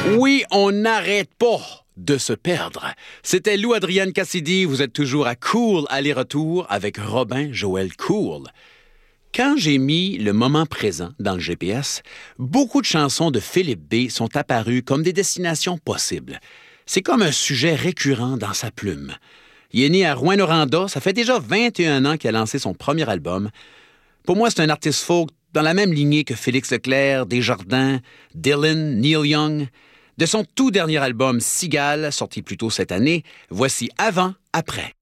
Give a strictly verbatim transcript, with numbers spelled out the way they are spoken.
Oui, on n'arrête pas de se perdre. C'était Lou Adrienne Cassidy. Vous êtes toujours à Cool aller-retour avec Robin Joël Cool. Quand j'ai mis le moment présent dans le G P S, beaucoup de chansons de Philippe B sont apparues comme des destinations possibles. C'est comme un sujet récurrent dans sa plume. Il est né à Rouyn-Noranda, ça fait déjà vingt et un ans qu'il a lancé son premier album. Pour moi, c'est un artiste folk dans la même lignée que Félix Leclerc, Desjardins, Dylan, Neil Young. De son tout dernier album, Cigale, sorti plus tôt cette année, voici Avant, Après.